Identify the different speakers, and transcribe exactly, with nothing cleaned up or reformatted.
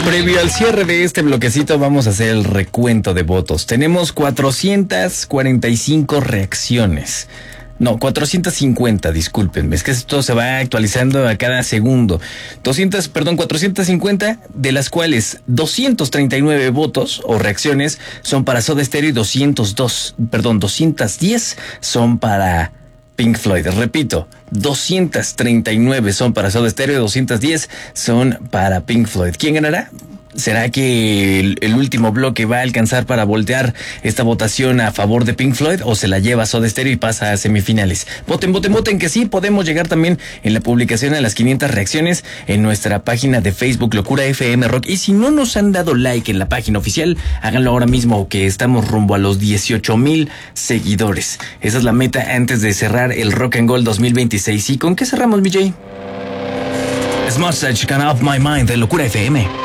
Speaker 1: Previo al cierre de este bloquecito vamos a hacer el recuento de votos. Tenemos cuatrocientas cuarenta y cinco reacciones. No, cuatrocientas cincuenta, discúlpenme, es que esto se va actualizando a cada segundo. doscientos, perdón, cuatrocientas cincuenta, de las cuales doscientos treinta y nueve votos o reacciones son para Soda Stereo y doscientos dos, perdón, doscientos diez son para Pink Floyd. Repito, doscientos treinta y nueve son para Soda Stereo y doscientos diez son para Pink Floyd. ¿Quién ganará? ¿Será que el, el último bloque va a alcanzar para voltear esta votación a favor de Pink Floyd o se la lleva Soda Stereo y pasa a semifinales? Voten, voten, voten que sí. Podemos llegar también en la publicación a las quinientas reacciones en nuestra página de Facebook Locura F M Rock. Y si no nos han dado like en la página oficial, háganlo ahora mismo, que estamos rumbo a los dieciocho mil seguidores. Esa es la meta antes de cerrar el Rock and Gold dos mil veintiséis. ¿Y con qué cerramos, B J? Smash Can Off My Mind de Locura F M.